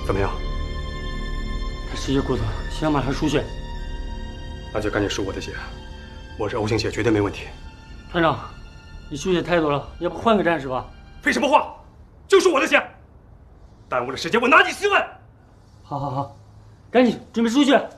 怎么样？ 他失血骨头，需要马上输血。 那就赶紧输我的血，我这 O 型血绝对没问题。 团长，你输血太多了，要不换个战士吧？ 废什么话，就是我的血，耽误了时间，我拿你试问。 好，赶紧准备输血。